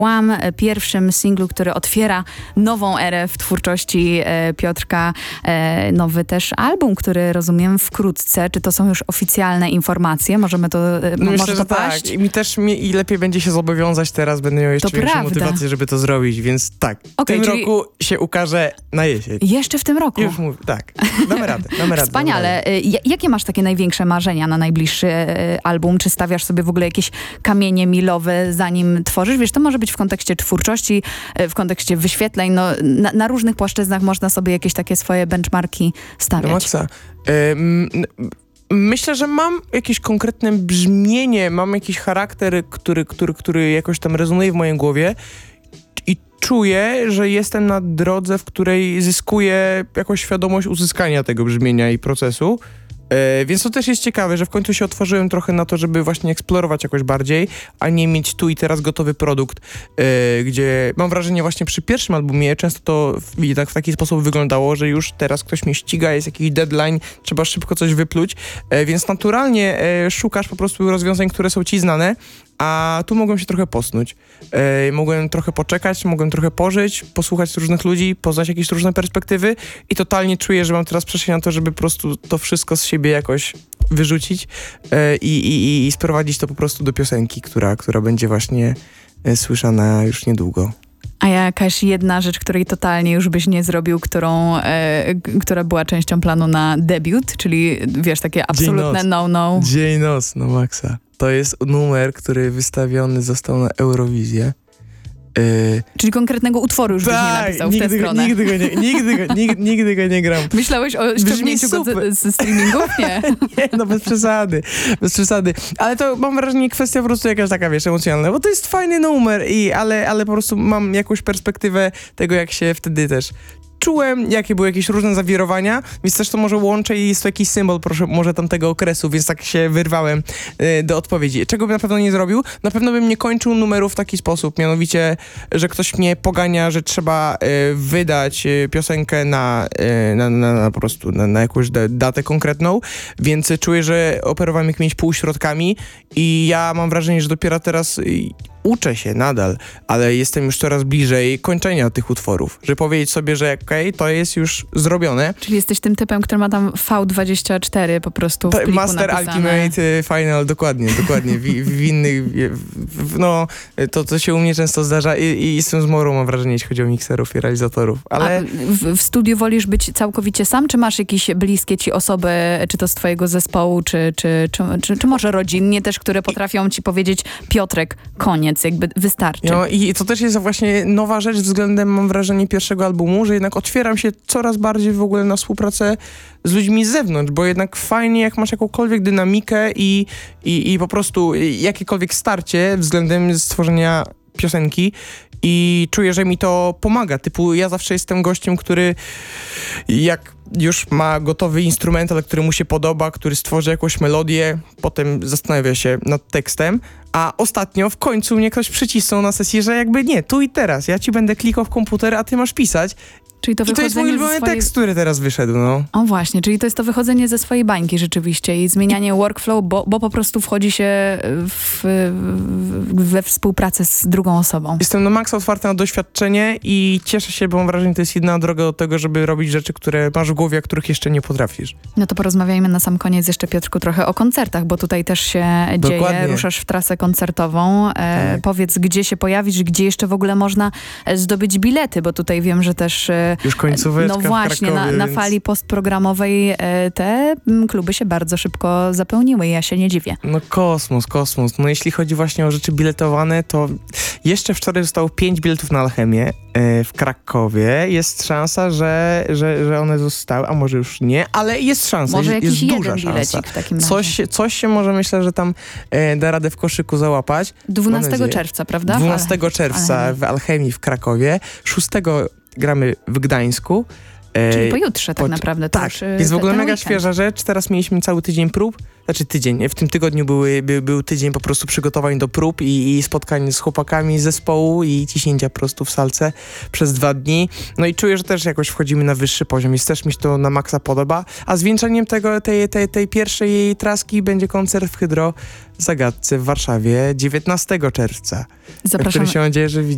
Pierwszym singlu, który otwiera nową erę w twórczości Piotrka. Nowy też album, który rozumiem wkrótce. Czy to są już oficjalne informacje? Możemy to Myślę, może że to paść? tak. I lepiej będzie się zobowiązać teraz. Będę miał jeszcze większą motywację, żeby to zrobić, więc tak. W tym roku się ukaże na jesień. Jeszcze w tym roku? Już mówię, tak. Damy radę. Wspaniale. Jakie masz takie największe marzenia na najbliższy album? Czy stawiasz sobie w ogóle jakieś kamienie milowe, zanim tworzysz? Wiesz, to może być w kontekście twórczości, w kontekście wyświetleń. No, na różnych płaszczyznach można sobie jakieś takie swoje benchmarki stawiać. No maksa. Myślę, że mam jakieś konkretne brzmienie, mam jakiś charakter, który jakoś tam rezonuje w mojej głowie i czuję, że jestem na drodze, w której zyskuję jakąś świadomość uzyskania tego brzmienia i procesu. Więc to też jest ciekawe, że w końcu się otworzyłem trochę na to, żeby właśnie eksplorować jakoś bardziej, a nie mieć tu i teraz gotowy produkt, gdzie mam wrażenie właśnie przy pierwszym albumie często to w taki sposób wyglądało, że już teraz ktoś mnie ściga, jest jakiś deadline, trzeba szybko coś wypluć, więc naturalnie szukasz po prostu rozwiązań, które są ci znane, a tu mogłem się trochę posnuć. Mogłem trochę poczekać, mogłem trochę pożyć, posłuchać różnych ludzi, poznać jakieś różne perspektywy i totalnie czuję, że mam teraz przestrzeń na to, żeby po prostu to wszystko z siebie jakoś wyrzucić i sprowadzić to po prostu do piosenki, która będzie właśnie słyszana już niedługo. A jakaś jedna rzecz, której totalnie już byś nie zrobił, która była częścią planu na debiut, czyli wiesz, takie absolutne no-no. Dzień noc, no maksa. To jest numer, który wystawiony został na Eurowizję. Czyli konkretnego utworu już byś nie napisał w tę stronę. Nigdy go nie gram. Myślałeś o ściągnięciu go ze streamingów? Nie. Nie, no bez przesady. Ale to mam wrażenie kwestia po prostu jakaś taka, wiesz, emocjonalna, bo to jest fajny numer, ale po prostu mam jakąś perspektywę tego, jak się wtedy też czułem, jakie były jakieś różne zawirowania, więc też to może łączę i jest to jakiś symbol, może tamtego okresu, więc tak się wyrwałem do odpowiedzi. Czego bym na pewno nie zrobił? Na pewno bym nie kończył numeru w taki sposób, mianowicie, że ktoś mnie pogania, że trzeba wydać piosenkę na po prostu na jakąś datę konkretną, więc czuję, że operowałem jakimiś półśrodkami i ja mam wrażenie, że dopiero teraz uczę się nadal, ale jestem już coraz bliżej kończenia tych utworów, żeby powiedzieć sobie, że okej, to jest już zrobione. Czyli jesteś tym typem, który ma tam V24 po prostu w pliku Master napisane. Ultimate Final, dokładnie. W innych, no, to się u mnie często zdarza i jestem zmorą, mam wrażenie, jeśli chodzi o mikserów i realizatorów, ale... A w studiu wolisz być całkowicie sam, czy masz jakieś bliskie ci osoby, czy to z twojego zespołu, czy może rodzinnie też, które potrafią ci powiedzieć: Piotrek, koniec, jakby wystarczy. No i to też jest właśnie nowa rzecz względem, mam wrażenie, pierwszego albumu, że jednak otwieram się coraz bardziej w ogóle na współpracę z ludźmi z zewnątrz, bo jednak fajnie, jak masz jakąkolwiek dynamikę i po prostu jakiekolwiek starcie względem stworzenia piosenki i czuję, że mi to pomaga. Typu ja zawsze jestem gościem, który jak już ma gotowy instrumental, który mu się podoba, który stworzy jakąś melodię, potem zastanawia się nad tekstem, a ostatnio w końcu mnie ktoś przycisnął na sesji, że jakby nie, tu i teraz, ja ci będę klikał w komputer, a ty masz pisać. Czyli to I to jest mój ulubiony tekst, który teraz wyszedł, no. O właśnie, czyli to jest to wychodzenie ze swojej bańki rzeczywiście i zmienianie workflow, bo po prostu wchodzi się we współpracę z drugą osobą. Jestem na maksa otwarty na doświadczenie i cieszę się, bo mam wrażenie, że to jest jedyna droga do tego, żeby robić rzeczy, które masz w głowie, a których jeszcze nie potrafisz. No to porozmawiajmy na sam koniec jeszcze, Piotrku, trochę o koncertach, bo tutaj też się dzieje, ruszasz w trasę koncertową. Tak. Powiedz, gdzie się pojawisz, gdzie jeszcze w ogóle można zdobyć bilety, bo tutaj wiem, że też już końcóweczka. No właśnie, na fali postprogramowej te kluby się bardzo szybko zapełniły i ja się nie dziwię. No kosmos. No jeśli chodzi właśnie o rzeczy biletowane, to jeszcze wczoraj zostało 5 biletów na Alchemię w Krakowie. Jest szansa, że one zostały, a może już nie, ale jest szansa. Może jest jakiś duża jeden bilecik w takim razie. Coś się może, myślę, że tam da radę w koszyku załapać. 12 czerwca, prawda? 12 czerwca w Alchemii w Krakowie. 6 gramy w Gdańsku. Czyli pojutrze tak naprawdę. To tak, już, jest w ogóle mega weekend. świeża rzecz. Teraz mieliśmy cały tydzień prób. Znaczy tydzień. W tym tygodniu był tydzień po prostu przygotowań do prób i spotkań z chłopakami z zespołu i ciśnięcia po prostu w salce przez 2 dni. No i czuję, że też jakoś wchodzimy na wyższy poziom, więc też mi się to na maksa podoba. A zwieńczeniem tej pierwszej jej traski będzie koncert w Hydro Zagadce w Warszawie 19 czerwca. Zapraszamy. Który się mam nadzieję, że